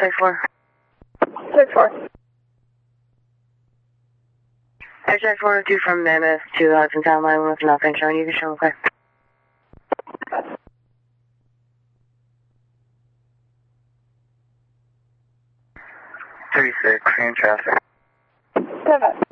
Site 4. Site 4. Site 402 from Mammoth to Hudson Town Line with nothing showing. You can show okay. 36, in traffic. 7.